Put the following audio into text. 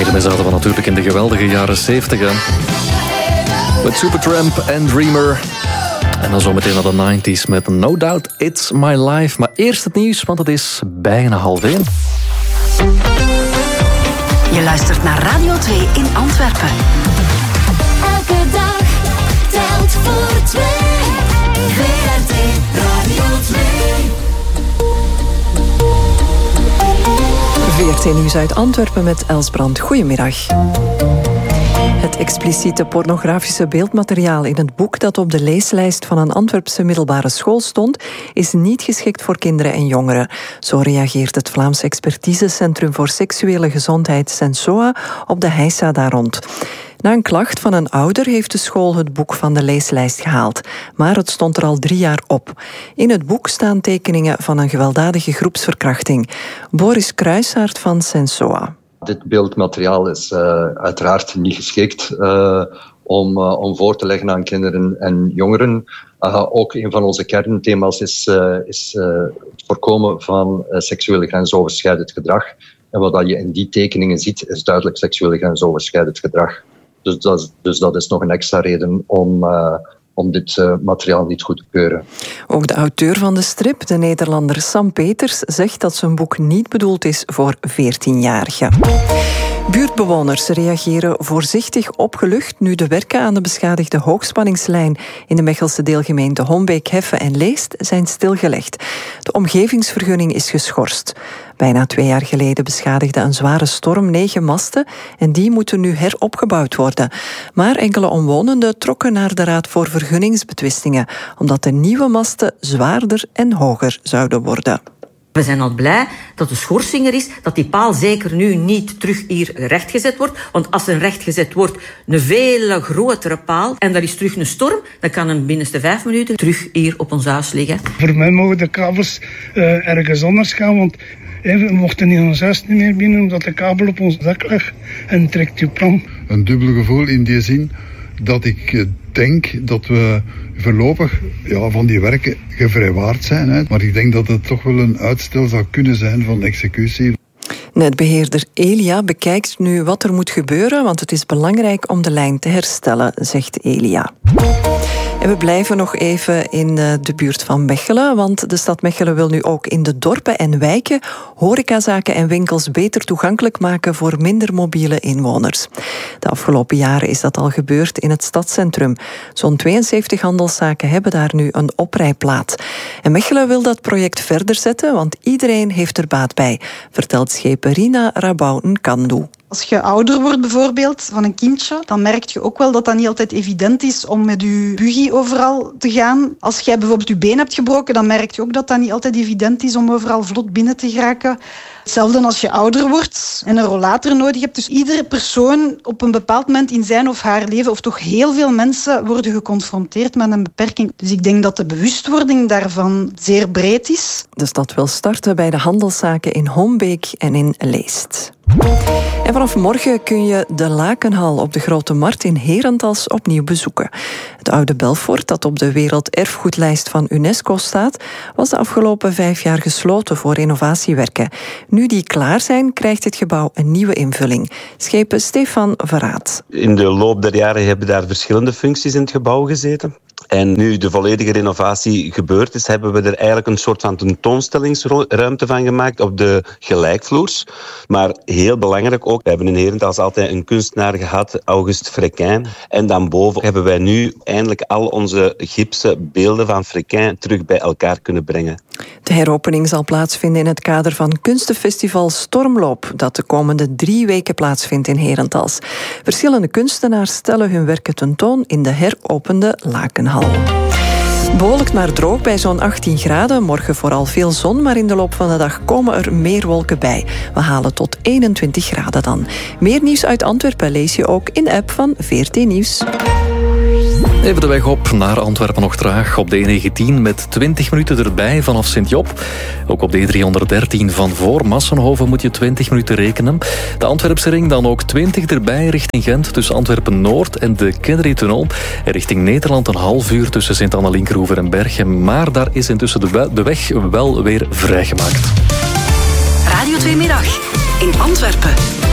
Hiermee zaten we natuurlijk in de geweldige jaren 70. Hè? Met Supertramp en Dreamer. En dan zometeen naar de 90s met No Doubt It's My Life. Maar eerst het nieuws, want het is bijna 12:30. Je luistert naar Radio 2 in Antwerpen. Elke dag telt voor 2. VRT Radio 2. VRT Nieuws uit Antwerpen met Els Brand. Goedemiddag. Het expliciete pornografische beeldmateriaal in het boek dat op de leeslijst van een Antwerpse middelbare school stond, is niet geschikt voor kinderen en jongeren. Zo reageert het Vlaams Expertisecentrum voor Seksuele Gezondheid Sensoa op de heisa daar rond. Na een klacht van een ouder heeft de school het boek van de leeslijst gehaald. Maar het stond er al 3 jaar op. In het boek staan tekeningen van een gewelddadige groepsverkrachting. Boris Kruissaert van Sensoa. Dit beeldmateriaal is uiteraard niet geschikt om voor te leggen aan kinderen en jongeren. Ook een van onze kernthema's is het voorkomen van seksueel grensoverschrijdend gedrag. En wat je in die tekeningen ziet, is duidelijk seksueel grensoverschrijdend gedrag. Dus dat is nog een extra reden om dit materiaal niet goed te keuren. Ook de auteur van de strip, de Nederlander Sam Peters, zegt dat zijn boek niet bedoeld is voor 14-jarigen. Buurtbewoners reageren voorzichtig opgelucht nu de werken aan de beschadigde hoogspanningslijn in de Mechelse deelgemeente Hombeek, Heffe en Leest zijn stilgelegd. De omgevingsvergunning is geschorst. Bijna 2 jaar geleden beschadigde een zware storm 9 masten en die moeten nu heropgebouwd worden. Maar enkele omwonenden trokken naar de Raad voor Vergunningsbetwistingen, omdat de nieuwe masten zwaarder en hoger zouden worden. We zijn al blij dat de schorsing er is, dat die paal zeker nu niet terug hier rechtgezet wordt. Want als er rechtgezet wordt, een veel grotere paal, en er is terug een storm, dan kan hem binnen de 5 minuten terug hier op ons huis liggen. Voor mij mogen de kabels ergens anders gaan, want we mochten in ons huis niet meer binnen, omdat de kabel op ons dak lag en trekt je plan. Een dubbel gevoel in die zin dat ik denk dat we voorlopig van die werken gevrijwaard zijn. Hè. Maar ik denk dat het toch wel een uitstel zou kunnen zijn van executie. Netbeheerder Elia bekijkt nu wat er moet gebeuren, want het is belangrijk om de lijn te herstellen, zegt Elia. En we blijven nog even in de buurt van Mechelen, want de stad Mechelen wil nu ook in de dorpen en wijken horecazaken en winkels beter toegankelijk maken voor minder mobiele inwoners. De afgelopen jaren is dat al gebeurd in het stadscentrum. Zo'n 72 handelszaken hebben daar nu een oprijplaat. En Mechelen wil dat project verder zetten, want iedereen heeft er baat bij, vertelt schepen Rina Rabou-Nkandu. Als je ouder wordt bijvoorbeeld van een kindje, dan merk je ook wel dat dat niet altijd evident is om met je buggy overal te gaan. Als jij bijvoorbeeld je been hebt gebroken, dan merk je ook dat dat niet altijd evident is om overal vlot binnen te geraken. Hetzelfde als je ouder wordt en een rollator nodig hebt. Dus iedere persoon op een bepaald moment in zijn of haar leven, of toch heel veel mensen, worden geconfronteerd met een beperking. Dus ik denk dat de bewustwording daarvan zeer breed is. De stad wil starten bij de handelszaken in Hombeek en in Leest. En vanaf morgen kun je de Lakenhal op de Grote Markt in Herentals opnieuw bezoeken. Het oude Belfort, dat op de werelderfgoedlijst van UNESCO staat, was de afgelopen 5 jaar gesloten voor renovatiewerken. Nu die klaar zijn, krijgt het gebouw een nieuwe invulling. Schepen Stefan Verraad. In de loop der jaren hebben daar verschillende functies in het gebouw gezeten. En nu de volledige renovatie gebeurd is, hebben we er eigenlijk een soort van tentoonstellingsruimte van gemaakt op de gelijkvloers. Maar heel belangrijk ook, we hebben in Herentals altijd een kunstenaar gehad, Auguste Fréquin. En dan boven hebben wij nu eindelijk al onze gipsen beelden van Fréquin terug bij elkaar kunnen brengen. De heropening zal plaatsvinden in het kader van kunstenfestival Stormloop, dat de komende 3 weken plaatsvindt in Herentals. Verschillende kunstenaars stellen hun werken tentoon in de heropende Lakenhal. Bewolkt maar droog bij zo'n 18 graden. Morgen vooral veel zon, maar in de loop van de dag komen er meer wolken bij. We halen tot 21 graden dan. Meer nieuws uit Antwerpen lees je ook in de app van VRT Nieuws. Even de weg op naar Antwerpen nog traag. Op de E19 met 20 minuten erbij vanaf Sint-Job. Ook op de E313 van voor Massenhoven moet je 20 minuten rekenen. De Antwerpse ring dan ook 20 erbij richting Gent tussen Antwerpen-Noord en de Kennedy-tunnel. En richting Nederland een half uur tussen Sint-Anna-Linkeroever en Berchem. Maar daar is intussen de weg wel weer vrijgemaakt. Radio 2 Middag in Antwerpen.